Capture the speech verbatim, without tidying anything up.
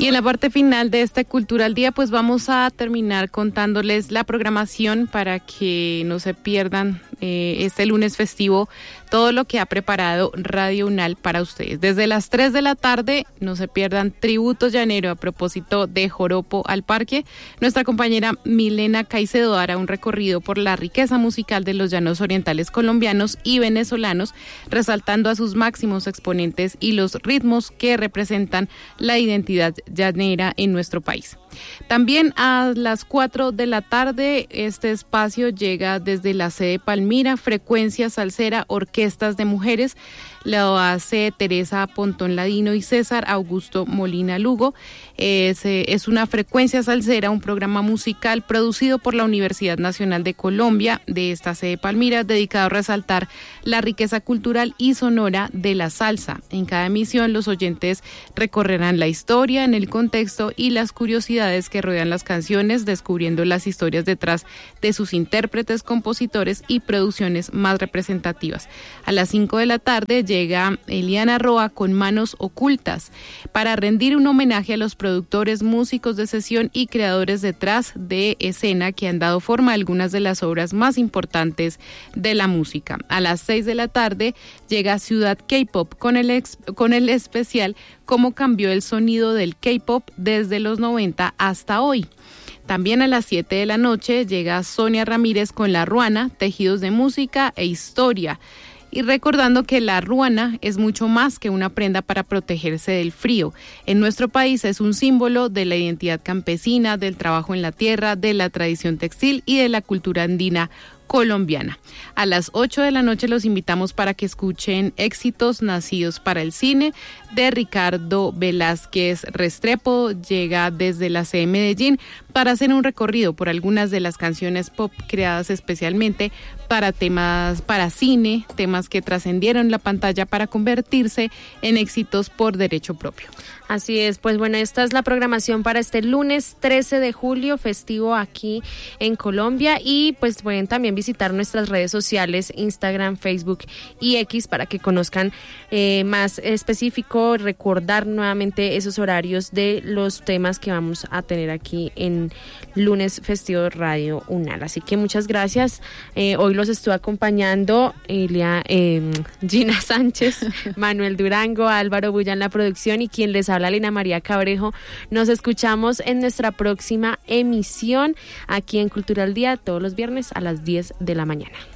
Y en la parte final de este Cultura al Día, pues vamos a terminar contándoles la programación para que no se pierdan eh, este lunes festivo todo lo que ha preparado Radio UNAL para ustedes. Desde las tres de la tarde, no se pierdan Tributo Llanero a propósito de Joropo al Parque. Nuestra compañera Milena Caicedo hará un recorrido por la riqueza musical de los llanos orientales colombianos y venezolanos, resaltando a sus máximos exponentes y los ritmos que representan la identidad llanera en nuestro país. También a las cuatro de la tarde, este espacio llega desde la sede Palmira, Frecuencia Salsera, Orquestas de Mujeres. Lo hace Teresa Pontón Ladino y César Augusto Molina Lugo. Es, es una Frecuencia Salsera, un programa musical producido por la Universidad Nacional de Colombia, de esta sede Palmira, dedicado a resaltar la riqueza cultural y sonora de la salsa. En cada emisión, los oyentes recorrerán la historia, en el contexto y las curiosidades que rodean las canciones, descubriendo las historias detrás de sus intérpretes, compositores y producciones más representativas. A las cinco de la tarde llega Eliana Roa con Manos Ocultas para rendir un homenaje a los productores, músicos de sesión y creadores detrás de escena que han dado forma a algunas de las obras más importantes de la música. A las seis de la tarde llega Ciudad K-Pop con el, ex, con el especial Cómo cambió el sonido del K-Pop desde los noventa hasta hoy. También a las siete de la noche llega Sonia Ramírez con La Ruana, Tejidos de Música e Historia. Y recordando que la ruana es mucho más que una prenda para protegerse del frío. En nuestro país es un símbolo de la identidad campesina, del trabajo en la tierra, de la tradición textil y de la cultura andina colombiana. A las ocho de la noche los invitamos para que escuchen Éxitos Nacidos para el Cine de Ricardo Velázquez Restrepo. Llega desde la sede Medellín para hacer un recorrido por algunas de las canciones pop creadas especialmente para temas, para cine, temas que trascendieron la pantalla para convertirse en éxitos por derecho propio. Así es, pues bueno, esta es la programación para este lunes trece de julio, festivo aquí en Colombia, y pues pueden también visitar nuestras redes sociales, Instagram, Facebook y X, para que conozcan eh, más específico, recordar nuevamente esos horarios de los temas que vamos a tener aquí en lunes festivo de Radio UNAL. Así que muchas gracias, eh, hoy los estuve acompañando Elia, eh, Gina Sánchez, Manuel Durango, Álvaro Bulla en la producción y quien les habla Lina María Cabrejo. Nos escuchamos en nuestra próxima emisión aquí en Cultura al Día todos los viernes a las diez de la mañana.